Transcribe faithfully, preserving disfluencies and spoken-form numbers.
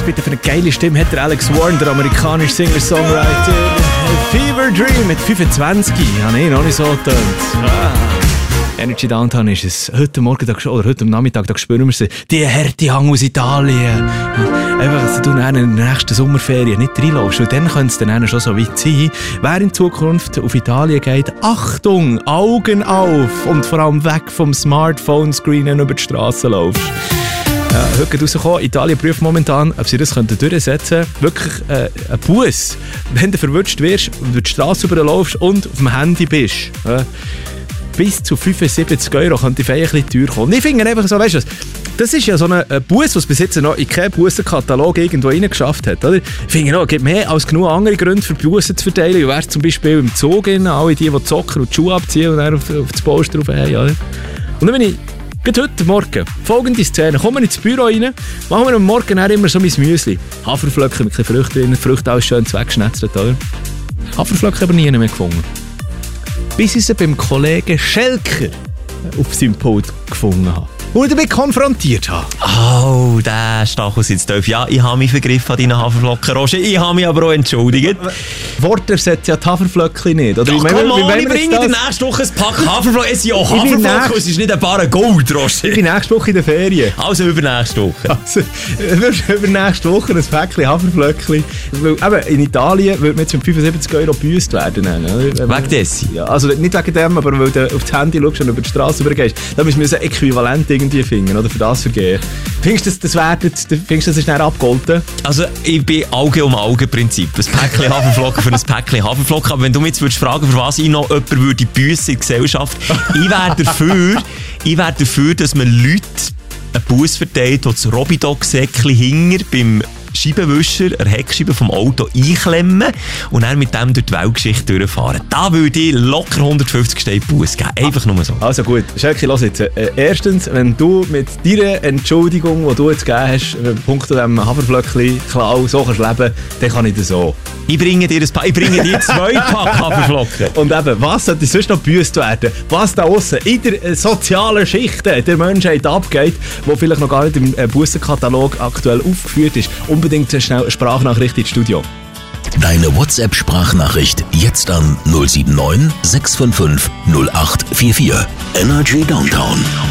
bitte für eine geile Stimme hat der Alex Warren, der amerikanische Singer-Songwriter. Fever Dream mit fünfundzwanzig. Ja, nee, noch nicht so getönt. Ah. Energy Downtown ist es. Heute Morgen oder heute am Nachmittag da spüren wir sie. Die Härte Hang aus Italien. Einfach, dass du dann in der nächsten Sommerferien nicht reinläufst. Und dann könnte es dann schon so weit sein. Wer in Zukunft auf Italien geht, Achtung, Augen auf und vor allem weg vom Smartphone-Screen über die Straße laufst. Ja, heute rausgekommen, Italien prüft momentan, ob sie das durchsetzen können. Wirklich äh, ein Buss, wenn du verwutscht wirst, über die Straße überläufst und auf dem Handy bist. Ja. Bis zu fünfundsiebzig Euro könnte die Feier ein bisschen teuer kommen. Ich finde einfach so, weißt du was, das ist ja so ein Bus, was bis jetzt noch in keinen Bussenkatalog irgendwo reingeschafft hat. Oder? Ich finde noch, es gibt mehr als genug andere Gründe für Bussen zu verteilen. Du wärst zum Beispiel im Zug, alle die, die zocken und die Schuhe abziehen und dann auf, auf das Poster drauf haben. Oder? Und dann bin ich gerade heute Morgen folgende Szene. Kommen wir ins Büro rein, machen wir am Morgen dann immer so mein Müsli. Haferflocken mit ein bisschen Früchten drin, Früchte alles schön weggeschnetzelt. Oder? Haferflocken aber nie mehr gefunden. Bis ich sie beim Kollegen Schelker auf seinem Pult gefunden habe. Und ich damit konfrontiert habe. Oh, der Stachel sitzt tief. Ja, ich habe mich vergriffen an deinen Haferflocken, Roger. Ich habe mich aber auch entschuldigt. Worte ersetzt ja die Haferflöckchen nicht. Oder Doch, komm mal, ich bringe dir nächste Woche ein Pack Haferflocken. Es sind ja Haferflocken, es ist nicht ein Bar Gold, Roger. Ich bin nächste Woche in der Ferien. Also übernächste Woche. Also, übernächste Woche ein Päckchen Haferflöckchen. Weil, eben, in Italien würde man jetzt mit fünfundsiebzig Euro gebüßt werden. Wegen dessen? Ja, also nicht wegen dem, aber weil du auf das Handy schaust und über die Straße übergehst. Da müssen wir ein Äquivalent irgendwie finden, oder für das vergehen. Findest du, das, das, werden, findest du, das ist dann abgegolten? Also, ich bin Auge um Auge-Prinzip. Ein Päckchen Haferflocken für ein Päckchen Haferflocken. Aber wenn du mich jetzt würdest fragen, für was ich noch jemanden würde büssen in der Gesellschaft, ich wäre dafür, ich wär dafür, dass man Leute einen Bus verteilt, die das Robidog-Säckchen hinger beim Scheibenwischer, eine Heckscheibe vom Auto einklemmen und dann mit dem durch die Weltgeschichte durchfahren. Da würde ich locker hundertfünfzig Steine Bus geben. Einfach nur so. Also gut, Schelke, lass jetzt. Äh, erstens, wenn du mit deiner Entschuldigung, die du jetzt gegeben hast, äh, punkto dem Haferflöckchen, Klau, so kannst leben, dann kann ich das so. Ich bringe dir, ein pa- ich bringe dir zwei Pack Haferflocken. Und eben, was sollte sonst noch gebüßt werden? Was da aussen in der äh, sozialen Schicht der Menschheit abgeht, wo vielleicht noch gar nicht im äh, Bussenkatalog aktuell aufgeführt ist. Unbedingt schnell eine Sprachnachricht ins Studio. Deine WhatsApp-Sprachnachricht jetzt an null sieben neun sechs fünf fünf null acht vier vier. Energy Downtown.